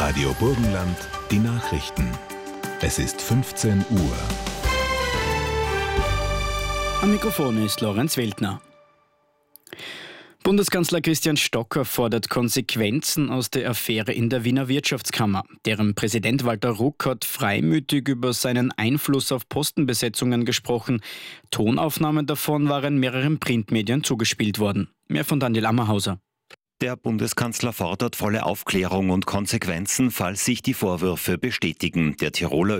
Radio Burgenland, die Nachrichten. Es ist 15 Uhr. Am Mikrofon ist Lorenz Weltner. Bundeskanzler Christian Stocker fordert Konsequenzen aus der Affäre in der Wiener Wirtschaftskammer. Deren Präsident Walter Ruck hat freimütig über seinen Einfluss auf Postenbesetzungen gesprochen. Tonaufnahmen davon waren mehreren Printmedien zugespielt worden. Mehr von Daniel Ammerhauser. Der Bundeskanzler fordert volle Aufklärung und Konsequenzen, falls sich die Vorwürfe bestätigen. Der Tiroler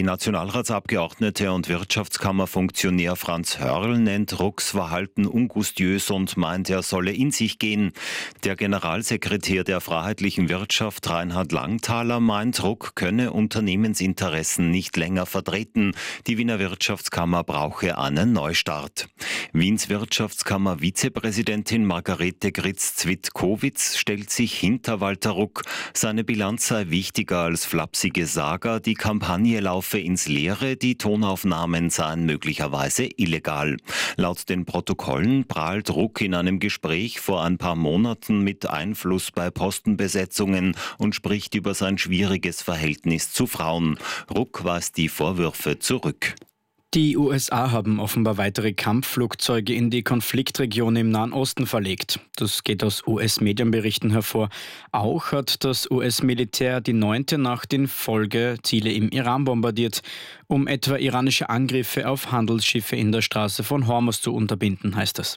ÖVP-Nationalratsabgeordnete und Wirtschaftskammerfunktionär Franz Hörl nennt Rucks Verhalten ungustiös und meint, er solle in sich gehen. Der Generalsekretär der Freiheitlichen Wirtschaft Reinhard Langthaler meint, Ruck könne Unternehmensinteressen nicht länger vertreten. Die Wiener Wirtschaftskammer brauche einen Neustart. Wiens Wirtschaftskammer-Vizepräsidentin Margarete Gritz-Zwitt-Kowitz stellt sich hinter Walter Ruck. Seine Bilanz sei wichtiger als flapsige Saga, die Kampagne laufe ins Leere, die Tonaufnahmen seien möglicherweise illegal. Laut den Protokollen prahlt Ruck in einem Gespräch vor ein paar Monaten mit Einfluss bei Postenbesetzungen und spricht über sein schwieriges Verhältnis zu Frauen. Ruck weist die Vorwürfe zurück. Die USA haben offenbar weitere Kampfflugzeuge in die Konfliktregion im Nahen Osten verlegt. Das geht aus US-Medienberichten hervor. Auch hat das US-Militär die 9. Nacht in Folge Ziele im Iran bombardiert, um etwa iranische Angriffe auf Handelsschiffe in der Straße von Hormuz zu unterbinden, heißt es.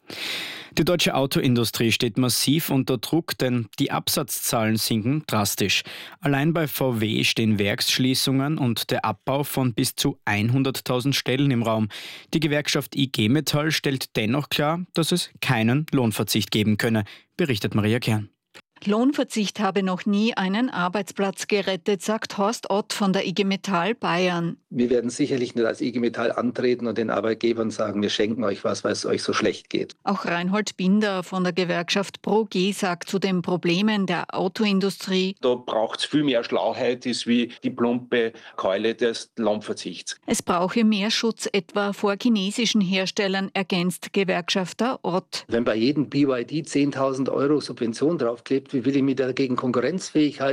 Die deutsche Autoindustrie steht massiv unter Druck, denn die Absatzzahlen sinken drastisch. Allein bei VW stehen Werksschließungen und der Abbau von bis zu 100.000 Stellen im Raum. Die Gewerkschaft IG Metall stellt dennoch klar, dass es keinen Lohnverzicht geben könne, berichtet Maria Kern. Lohnverzicht habe noch nie einen Arbeitsplatz gerettet, sagt Horst Ott von der IG Metall Bayern. Wir werden sicherlich nicht als IG Metall antreten und den Arbeitgebern sagen, wir schenken euch was, weil es euch so schlecht geht. Auch Reinhold Binder von der Gewerkschaft ProG sagt zu den Problemen der Autoindustrie: Da braucht es viel mehr Schlauheit, ist wie die plumpe Keule des Lohnverzichts. Es brauche mehr Schutz etwa vor chinesischen Herstellern, ergänzt Gewerkschafter Ott. Wenn bei jedem BYD 10.000 € Subvention draufklebt, wie will ich mich dagegen konkurrenzfähig halten?